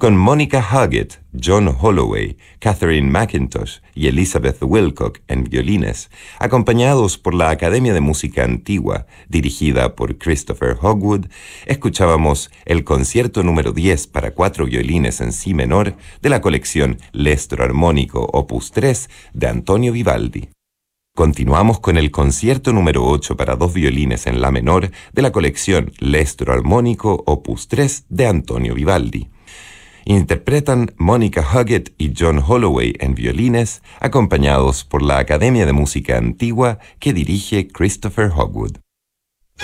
con Monica Huggett, John Holloway, Catherine McIntosh y Elizabeth Wilcock en violines, acompañados por la Academia de Música Antigua, dirigida por Christopher Hogwood, escuchábamos el concierto número 10 para 4 violines en si menor de la colección Lestro Armónico Opus 3 de Antonio Vivaldi. Continuamos con el concierto número 8 para 2 violines en la menor de la colección Lestro Armónico Opus 3 de Antonio Vivaldi. Interpretan Monica Huggett y John Holloway en violines, acompañados por la Academia de Música Antigua que dirige Christopher Hogwood.